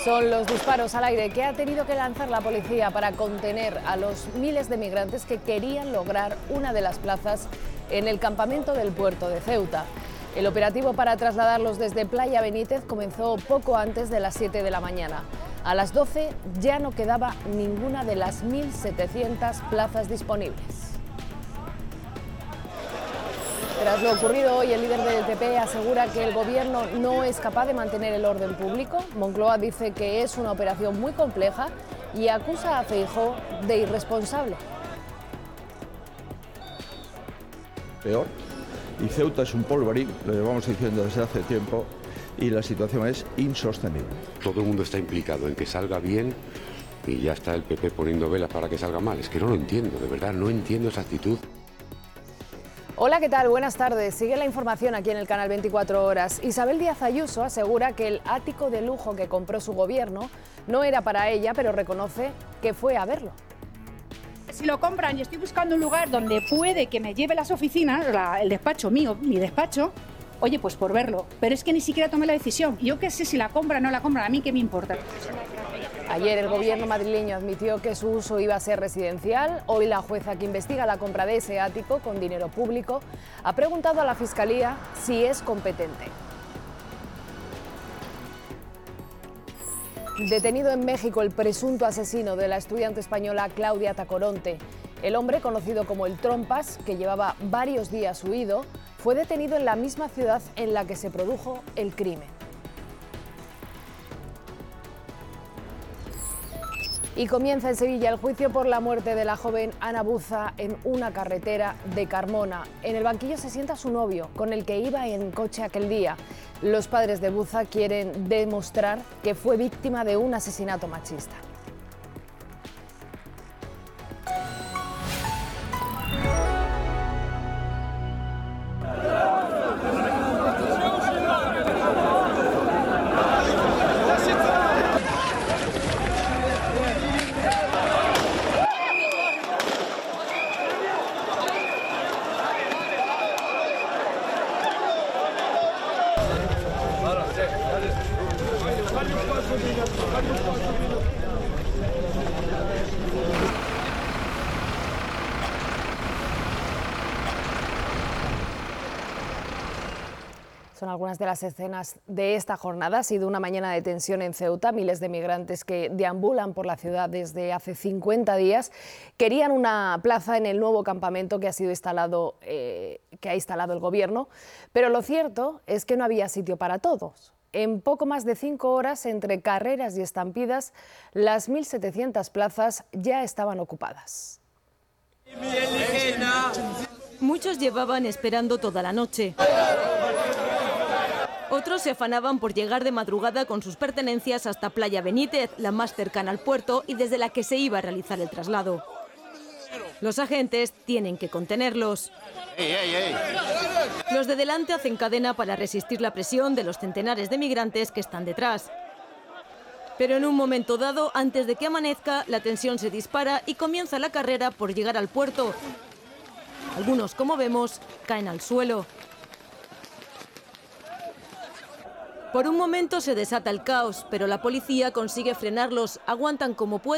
Son los disparos al aire que ha tenido que lanzar la policía para contener a los miles de migrantes que querían lograr una de las plazas en el campamento del puerto de Ceuta. El operativo para trasladarlos desde Playa Benítez comenzó poco antes de las 7 de la mañana. A las 12 ya no quedaba ninguna de las 1.700 plazas disponibles. Tras lo ocurrido hoy, el líder del PP asegura que el gobierno no es capaz de mantener el orden público. Moncloa dice que es una operación muy compleja y acusa a Feijóo de irresponsable. Peor, y Ceuta es un polvorín, lo llevamos diciendo desde hace tiempo, y la situación es insostenible. Todo el mundo está implicado en que salga bien y ya está el PP poniendo velas para que salga mal. Es que no lo entiendo, de verdad, no entiendo esa actitud. Hola, ¿qué tal? Buenas tardes. Sigue la información aquí en el canal 24 Horas. Isabel Díaz Ayuso asegura que el ático de lujo que compró su gobierno no era para ella, pero reconoce que fue a verlo. Si lo compran y estoy buscando un lugar donde puede que me lleve las oficinas, el despacho mío, mi despacho, oye, pues por verlo. Pero es que ni siquiera tomé la decisión. Yo qué sé si la compran o no la compran, a mí qué me importa. Ayer el gobierno madrileño admitió que su uso iba a ser residencial. Hoy la jueza que investiga la compra de ese ático con dinero público ha preguntado a la Fiscalía si es competente. Detenido en México el presunto asesino de la estudiante española Claudia Tacoronte. El hombre, conocido como el Trompas, que llevaba varios días huido, fue detenido en la misma ciudad en la que se produjo el crimen. Y comienza en Sevilla el juicio por la muerte de la joven Ana Buza en una carretera de Carmona. En el banquillo se sienta su novio, con el que iba en coche aquel día. Los padres de Buza quieren demostrar que fue víctima de un asesinato machista. Son algunas de las escenas de esta jornada. Ha sido una mañana de tensión en Ceuta. Miles de migrantes que deambulan por la ciudad desde hace 50 días querían una plaza en el nuevo campamento que ha instalado el gobierno. Pero lo cierto es que no había sitio para todos. En poco más de 5 horas, entre carreras y estampidas, las 1.700 plazas ya estaban ocupadas. Muchos llevaban esperando toda la noche. Otros se afanaban por llegar de madrugada con sus pertenencias hasta Playa Benítez, la más cercana al puerto y desde la que se iba a realizar el traslado. Los agentes tienen que contenerlos. Los de delante hacen cadena para resistir la presión de los centenares de migrantes que están detrás. Pero en un momento dado, antes de que amanezca, la tensión se dispara y comienza la carrera por llegar al puerto. Algunos, como vemos, caen al suelo. Por un momento se desata el caos, pero la policía consigue frenarlos, aguantan como pueden.